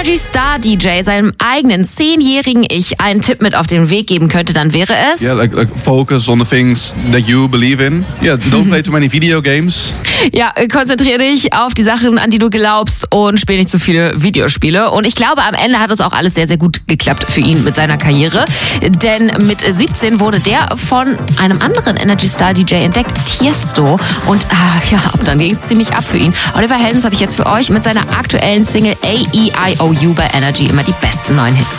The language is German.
Energy Star DJ seinem eigenen 10-jährigen Ich einen Tipp mit auf den Weg geben könnte, dann wäre es... Yeah, like focus on the things that you believe in. Yeah, don't play too many video games. Ja, konzentriere dich auf die Sachen, an die du glaubst und spiel nicht zu viele Videospiele. Und ich glaube, am Ende hat es auch alles sehr, sehr gut geklappt für ihn mit seiner Karriere. Denn mit 17 wurde der von einem anderen Energy Star DJ entdeckt, Tiesto. Und ab dann ging es ziemlich ab für ihn. Oliver Heldens habe ich jetzt für euch mit seiner aktuellen Single AEIOU bei Energy immer die besten neuen Hits.